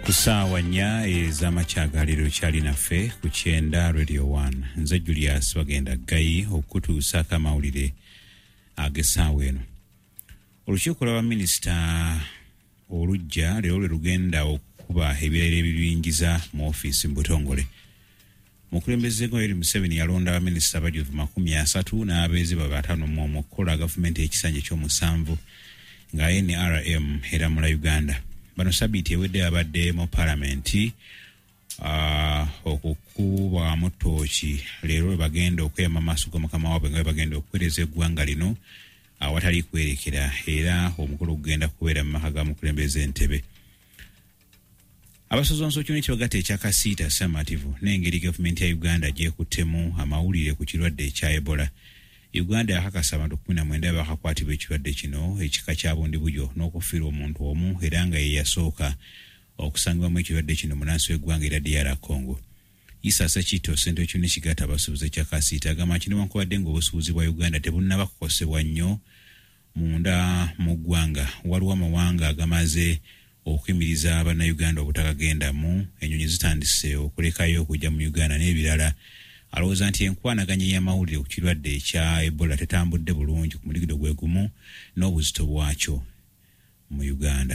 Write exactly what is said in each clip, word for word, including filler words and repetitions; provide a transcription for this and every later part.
Kusaawa nnya ez'amakyagaliro kyali naffe ku Kyenda Radio one. Nze Julius bagenda Gayi okutuusaako amawulire ag'essaawa eno. Olukiiko lw'abaminisita olujja leero lwe lugenda okuba ebirayiro ebibingiza mu ofiisi mu butongole. Mukulembeze Yoweri Museveni yalonda abaminisita abajuvu makumi asatu n'abeeziba bataano mu omu okukola gavumenti ekisanja ky'omusanvu nga N R M eramula Uganda. Bano sabiti ewedde abadde mu palamenti uh, okukuba mu ttooki leero bagenda okweyama maaso ga mukama waabwe nga bagenda okuweereza eggwanga lino awatali kwerekera era omukolo gugenda kubeera mu maka ga mukulembeze Entebbe. Abasozonso kyonna ekibagatta ekyakasiita samativu n'engeri gavumenti ya Uganda gyekuttemu amawulire ku kirwadde ekya Ebola. Uganda yakakasa abantu kumi na mwenda bakakwatibwa ekirwadde kino ekika kya bundibujjo n'okufiira omuntu omu era nga ye yasooka okusangibwamu ekirwadde kino mu nsi y'eggwanga era D R Congo. Issa Sekito ssente kyonna ekigatta abasuubuzi ekyakasiita agamba nti newankubadde ng'obusuubuzi bwa Uganda tebunnaba kukosebwa nnyo munda mu ggwanga, waliwo amawanga agamaze okuyimiriza bannayuganda obutakagenda-mu, ennyonyi zitandise okulekayo okujja mu Uganda n'ebirala. Alowooza nti enkwanaganya y'amawulire ku kirwadde ekya Ebola tetambudde bulungi ku muligido gwe gumu n'obuzito bwakyo mu Uganda.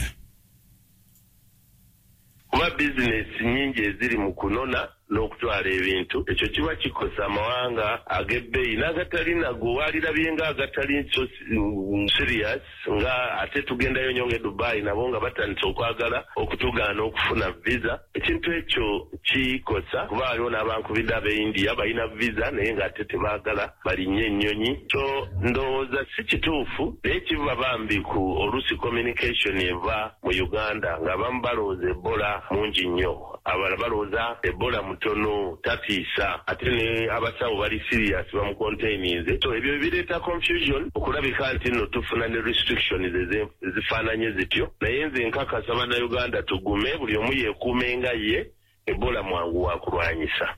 Kuba bizinesi nnyingi eziri mu kunona n'okutwala ebintu, ekyo kiba kikosa amawanga ag'ebbeeyi n'agatali nago walirabye nga agatali so serious nga ate tugendayo nnyo nge Dubai nabo nga batandise okwagala okutugaana okufuna visa. Ekintu ekyo kikosa kuba waliwo n'abankubidde ab'India balina visa naye nga ate tebaagala balinnye ennyonyi. So ndowooza si kituufu naye kiva bambi ku oluusi communication eva mu Uganda nga abamu balowooza Ebola mungi nnyo, abalala balowooza Ebola mutono tatiisa, ate ne abasawo bali serious bamucontaininze. So ebyo bireeta confusion okulabika nti nno tufuna ne restrictions ezifaananye zityo. Naye nze nkakasa bannayuganda tugume buli omu yeekuume nga ye, Ebola mwangu wa kulwanyisa.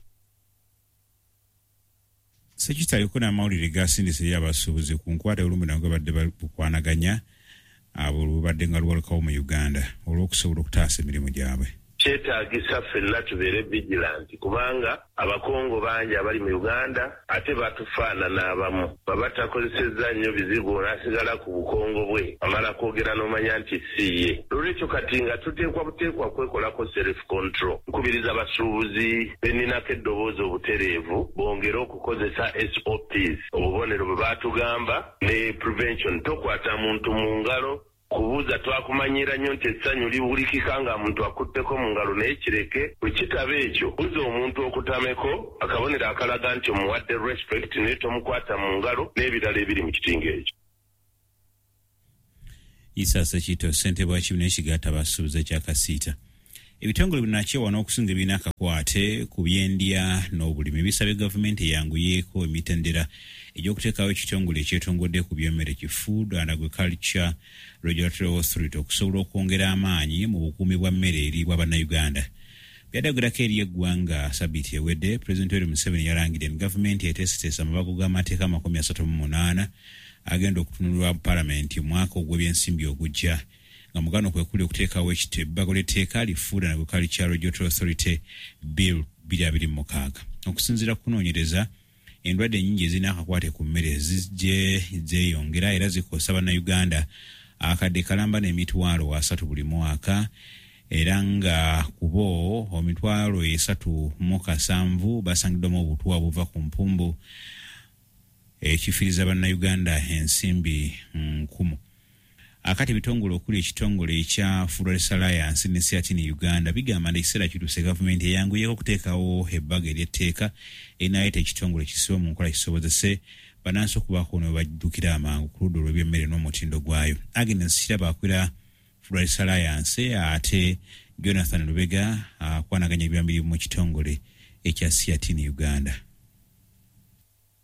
Sekitaliko n'amawulire gasindise eri abasuubuzi ku nkwata olumbe nabwe badde bukwanaganya abo badde nga luwalukawo mu Uganda olw'okusobola okutaasa emirimu gyabwe. Kyetaagisa ffenna tubeere vigilant kubanga abakongo bangi abali mu Uganda ate batufaanana abamu baba takozesezza nnyo bizibu olwasigala ku bukongo bwe amala kwogera n'omanya nti si ye. Olwekyo kati nga tuteekwa buteekwa kwekolako self control. Nkubiriza abasuubuzi benninako eddoboozi obutereevu bongere okukozesa S O Ps, obubonero bwe baatugamba ne prevention. Tokwata muntu mu ngalo, kubuuza twakumanyira nnyo nti essanyu libulikika nga muntu akutteko mu ngalo naye kireke. Bwe kitaba ekyo buuza omuntu okutameko akabonero akalaga nti omuwadde respect naye tomukwata mu ngalo n'ebirala ebiri mu kitinga ekyo. Issa Sekito ssente bwa kibiina ekigatta abasuubuzi ekyakasiita. Ebitongole binakyewa n'okusinga ebirina akakwate ku by'endya n'obulimi bisabye gavumenti eyanguyeeko emitendera egy'okuteekawo ekitongole ekyetongodde ku by'emmere ki Food and Agriculture Regulatory Authority okusobola okwongera amaanyi mu bukuumi bwa mmere eri bw'Abannayuganda. Byadagirako eri eggwanga sabbiiti ewedde, Pulezidenti Yoweri Museveni yalangidde nti gavumenti eteeseteesa amabago g'amateeka amakumi asatu mu munaana agenda okutunulwa mu palamenti omwaka ogw'ebyensimbi ogujja. Nga mugano kwe kuli okuteekawo ekitebbago ly'etteeka li Food and Agriculture Regulatory Authority Bill bbiri abiri mu mukaaga. Okusinziira ku kunoonyereza, endwadde ennyingi ezirina akakwate ku mmere zijje zeeyongera era zikosa bannayuganda akadde kalamba n'emitwalo asatu buli mwaka, era nga ku bo emitwalo esatu mu kasanvu basangiddwamu obutwa buva ku mpumbu ekifiriza bannayuganda ensimbi nkumu. Akati bitongole okuli ekitongole ekya Flores Alliance ne Seatini Uganda bigamba nti ekiseera kituuse gavumenti eyanguyeeko okuteekawo ebbaga ery'etteeka erinaayita ekitongole kisibe mu nkola kisobozese bannansi okubaako ne baddukira amangu ku ludda olw'ebyemmere n'omutindo gwayo. Agnes Kiraba akwira Flores Alliance ate Jonathan Lubega akwanaganya ebyambiri mu kitongole ekya Seatini Uganda.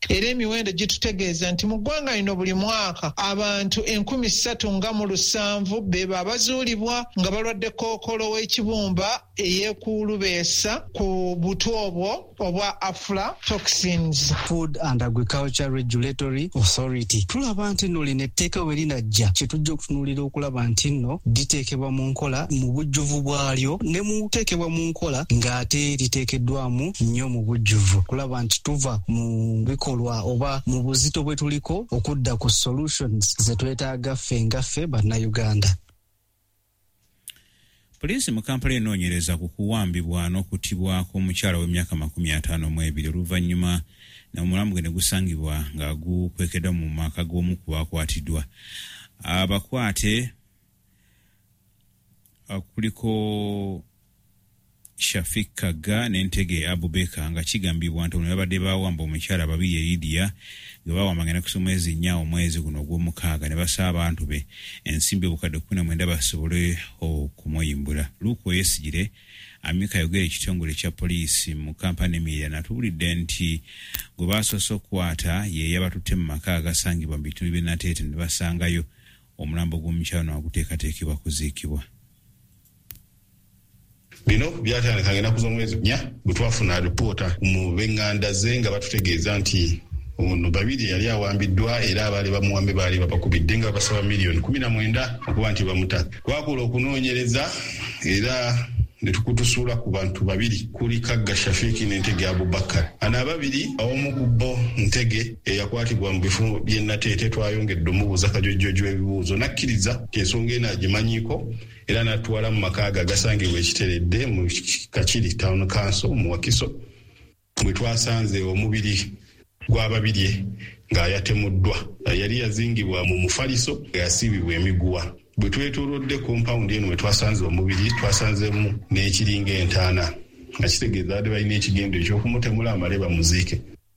Era emiwendo gitutegeeza nti mu ggwanga lino buli mwaka abantu enkumi ssatu nga mu lusanvu beba abazuulibwa nga balwadde kookolo w'ekibumba eyeekulubeesa ku butu obwo obwa aflatoxins. Food and Agriculture Regulatory Authority tulaba nti nno lino etteeka bwe linajja kye tujja okutunuulira okulaba nti nno liteekebwa mu nkola mu bujjuvu bwalyo ne mu kuteekebwa mu nkola ng'ate liteekeddwamu nnyo mu bujjuvu. Kulaba nti tuva mu bikolwa oba mu buzito bwe tuliko okudda ku solutions ze twetaaga ffe nga ffe bannayuganda. Poliisi mu Kampala enoonyereza ku kuwambibwa n'okuttibwa kw'omukyala w'emyaka makumi ataano mu ebiri oluvannyuma n'omulamu gwe ne gusangibwa nga gukwekeddwa mu maka g'omu ku baakwatiddwa. Abakwate kuliko Shafik Kaga n'Entege Abubeka nga kigambibwa nti ono babadde baawamba omukyala babiri e Lydia nga baawambanga ne ku mwezi nnya omwezi guno ogw'omukaaga ne basaba abantu be ensimbi obukadde kkumi na mwenda basobole okumuyimbula. Luke Yesigire amika yogera ekitongole kya poliisi mu Kampala Emiria n'atuwulidde nti gwe baasoose okukwata ye yabatutte mu maka agasangibwa mu bitundu by'e Nateete ne basangayo omulambo gw'omukyala n'oguteekateekebwa kuziikibwa. Bino byatandika ng'ennaku z'omwezi nnya bwe twafuna alipoota mu b'eŋŋanda ze nga batutegeeza nti ono babiri yali awambiddwa era abaali bamuwambe baali babakubidde nga basaba miliyoni kumi na mwenda okuba nti bamuta. Twakola okunoonyereza era ne tukutusuula ku bantu babiri kuli Kagga Shafiki n'Entege Abubakar. Ano ababiri awomu ku bo Ntege eyakwatibwa mu bifo by'e Nateete twayongedde omubuuza kajojjojo ebibuuzo n'akkiriza nti ensonga eno agimanyiiko era n'atwala mu maka ge agasangibwa ekiteredde mu Kakiri Town Council mu Wakiso bwe twasanze omubiri gw'ababiri ng'ayatemuddwa. Yali yazingibwa mu mufaliso yasiibibwa emiguwa. Bwe twetoolodde kompawundi eno bwe twasanze omubiri twasanzemu n'ekiringa entaana nga kitegeeza ate balina ekigendo eky'okumutemula amale bamuziike.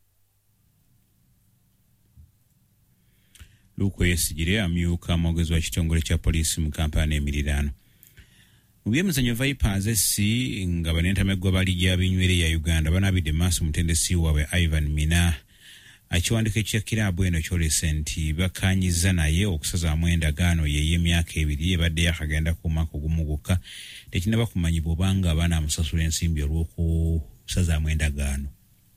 Luke Yesigire amyuka mwogezi wa kitongole kya poliisi mu Kampala n'emiriraano. Mu byemizannyo Vipers S C nga banentameggwa bali gy'abinywere ya Uganda banaabidde maaso mutendesi waabwe Ivan Mina. Akiwandika ekya kiraabu eno kyolese nti bakkaanyiza naye okusazaamu endagaano ye y'emyaka ebiri ebadde yakagenda ku mwaka ogumu gwokka tekinnaba kumanyibwa obanga abaana amusasula ensimbi olw'okusazaamu endagaano.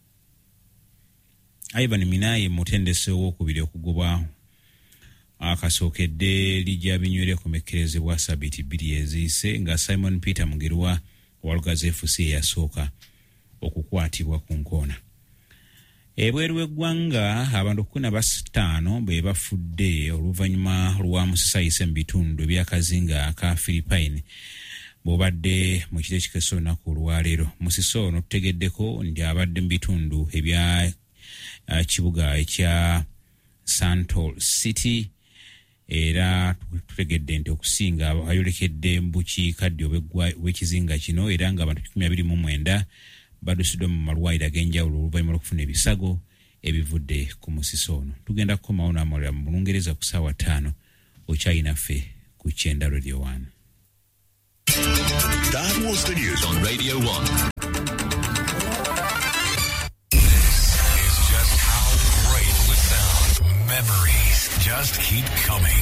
Ivan Mina ye mutendesi ow'okubiri okugoba akasookedde lijja binywere kumekkerezebwa sabiti bbiri eziyise nga Simon Peter Mugerwa wa Lugazi F C yasooka okukwatibwa ku nkoona. Ebweru w'eggwanga abantu kkumi na bataano be bafudde oluvannyuma lwa musisayise mu bitundu ebyakazinga aka Philippine bw'obadde mu kiro ekikese olunaku olwaleero. Musisi ono tutegeddeko nti abadde mu bitundu ebya uh, kibuga ekya Santol City era tutegedde nti okusinga ayolekedde mu bukiikaddyo bw'ekizinga kino era nga abantu kikumi abiri mu mwenda badusiddwa mu malwaliro ag'enjawulo oluvannyuma lw'okufuna ebisago ebivudde ku musisi ono. Tugenda kukomawo n'amalira mu Bungereza ku ssaawa ttaano okyayinaffe ku Kyenda Radio one. That was the news on Radio one. This is just how great it would sound. Memories just keep coming.